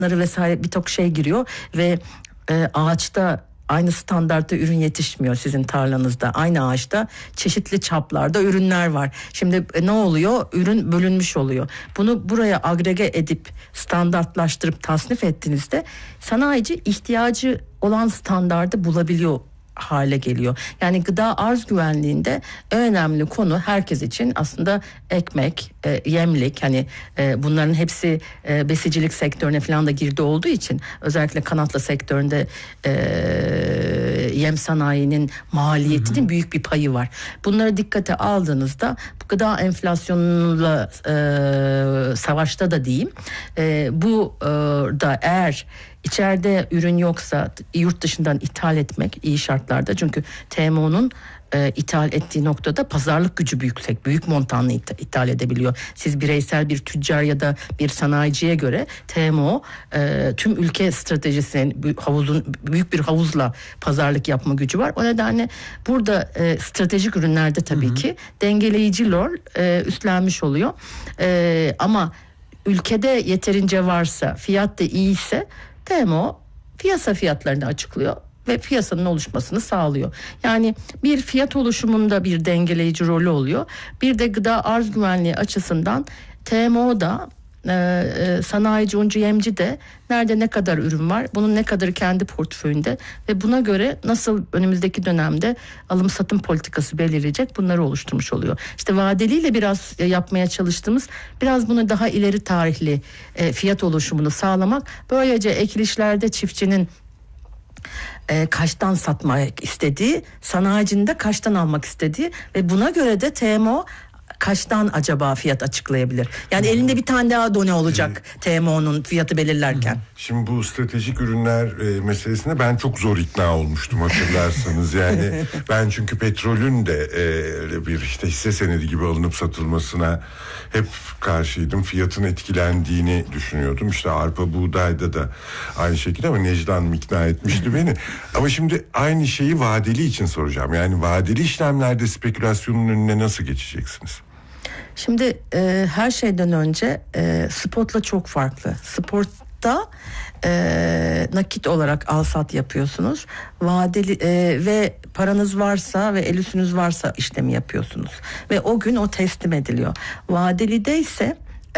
vesaire birçok şey giriyor ve ağaçta aynı standartta ürün yetişmiyor sizin tarlanızda. Aynı ağaçta çeşitli çaplarda ürünler var. Şimdi ne oluyor? Ürün bölünmüş oluyor. Bunu buraya agrege edip standartlaştırıp tasnif ettiğinizde sanayici ihtiyacı olan standardı bulabiliyor hale geliyor. Yani gıda arz güvenliğinde en önemli konu herkes için aslında ekmek, yemlik, hani bunların hepsi besicilik sektörüne falan da girdi olduğu için özellikle kanatlı sektöründe yem sanayinin maliyetinin büyük bir payı var. Bunları dikkate aldığınızda gıda enflasyonuyla savaşta da diyeyim, bu da eğer İçeride ürün yoksa yurt dışından ithal etmek iyi şartlarda. Çünkü TMO'nun ithal ettiği noktada pazarlık gücü yüksek. Büyük montanlı ithal edebiliyor. Siz bireysel bir tüccar ya da bir sanayiciye göre TMO tüm ülke stratejisinin büyük bir havuzla pazarlık yapma gücü var. O nedenle burada stratejik ürünlerde tabii ki dengeleyici rol üstlenmiş oluyor. Ama ülkede yeterince varsa, fiyat da iyiyse TMO piyasa fiyatlarını açıklıyor ve piyasanın oluşmasını sağlıyor. Yani bir fiyat oluşumunda bir dengeleyici rolü oluyor. Bir de gıda arz güvenliği açısından TMO'da sanayici, uncu, yemci de nerede ne kadar ürün var, bunun ne kadarı kendi portföyünde ve buna göre nasıl önümüzdeki dönemde alım satım politikası belirleyecek, bunları oluşturmuş oluyor. İşte vadeliyle biraz yapmaya çalıştığımız biraz bunu daha ileri tarihli fiyat oluşumunu sağlamak. Böylece ekilişlerde çiftçinin kaçtan satmak istediği, sanayicinin de kaçtan almak istediği ve buna göre de TMO kaçtan acaba fiyat açıklayabilir? Yani elinde bir tane daha done olacak TMO'nun fiyatı belirlerken. Şimdi bu stratejik ürünler meselesine ben çok zor ikna olmuştum, hatırlarsanız. Yani ben çünkü petrolün de bir işte hisse senedi gibi alınıp satılmasına hep karşıydım. Fiyatın etkilendiğini düşünüyordum. İşte arpa, buğdayda da aynı şekilde, ama Necla Hanım ikna etmişti beni. Ama şimdi aynı şeyi vadeli için soracağım. Yani vadeli işlemlerde spekülasyonun önüne nasıl geçeceksiniz? Şimdi her şeyden önce spotla çok farklı. Spotta nakit olarak al-sat yapıyorsunuz. Vadeli ve paranız varsa ve el üstünüz varsa işlemi yapıyorsunuz. Ve o gün o teslim ediliyor. Vadelide ise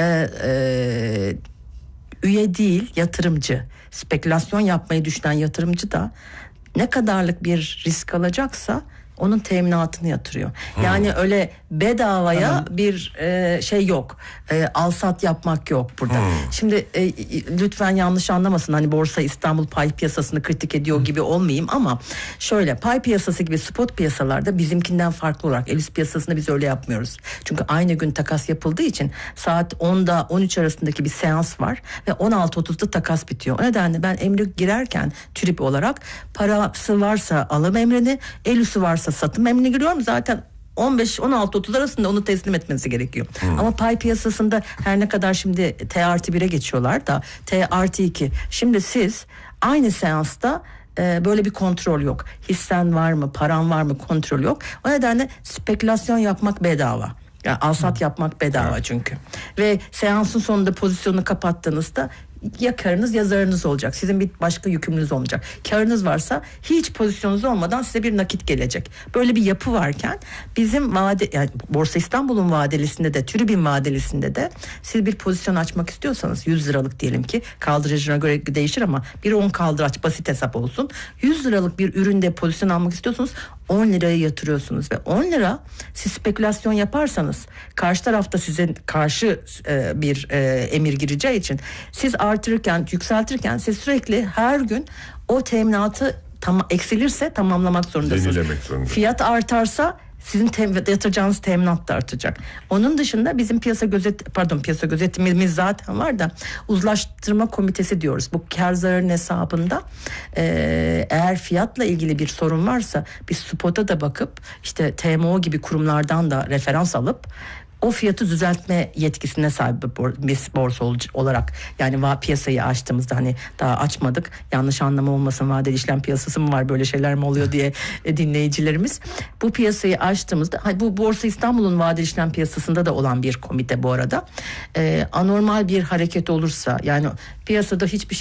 üye değil, yatırımcı. Spekülasyon yapmayı düşünen yatırımcı da ne kadarlık bir risk alacaksa onun teminatını yatırıyor. Yani öyle bedavaya bir şey yok. Al-sat yapmak yok burada. Şimdi lütfen yanlış anlamasın. Hani Borsa İstanbul pay piyasasını kritik ediyor gibi olmayayım ama şöyle, pay piyasası gibi spot piyasalarda bizimkinden farklı olarak el üstü piyasasında biz öyle yapmıyoruz. Çünkü aynı gün takas yapıldığı için saat 10'da 13 arasındaki bir seans var ve 16.30'da takas bitiyor. O nedenle ben emri girerken trip olarak parası varsa alım emrini, el üstü varsa satım emrini giriyorum. Zaten 15-16-30 arasında onu teslim etmesi gerekiyor. Ama pay piyasasında her ne kadar şimdi T+1'e geçiyorlar da T+2. Şimdi siz aynı seansta böyle bir kontrol yok. Hissen var mı, paran var mı, kontrol yok. O nedenle spekülasyon yapmak bedava. Yani al-sat yapmak bedava çünkü. Ve seansın sonunda pozisyonu kapattığınızda ya karınız ya zararınız olacak. Sizin bir başka yükümlülüğünüz olmayacak. Karınız varsa hiç pozisyonunuz olmadan size bir nakit gelecek. Böyle bir yapı varken bizim yani Borsa İstanbul'un vadelisinde de, Tribün vadelisinde de siz bir pozisyon açmak istiyorsanız 100 liralık diyelim ki, kaldıracına göre değişir ama bir 10 kaldıraç, basit hesap olsun. 100 liralık bir üründe pozisyon almak istiyorsanız 10 liraya yatırıyorsunuz ve 10 lira siz spekülasyon yaparsanız karşı tarafta sizin karşı bir emir gireceği için siz artırırken, yükseltirken siz sürekli her gün o teminatı eksilirse tamamlamak zorundasınız. Fiyat artarsa sizin yatıracağınız teminat da artacak. Onun dışında bizim piyasa gözetimimiz zaten var da uzlaştırma komitesi diyoruz. Bu kar zararın hesabında eğer fiyatla ilgili bir sorun varsa biz spot'a da bakıp işte TMO gibi kurumlardan da referans alıp o fiyatı düzeltme yetkisine sahip bir borsa olarak, yani piyasayı açtığımızda, hani daha açmadık, yanlış anlama olmasın, vadeli işlem piyasası mı var, böyle şeyler mi oluyor diye dinleyicilerimiz, bu piyasayı açtığımızda, bu Borsa İstanbul'un vadeli işlem piyasasında da olan bir komite bu arada, anormal bir hareket olursa, yani piyasada hiçbir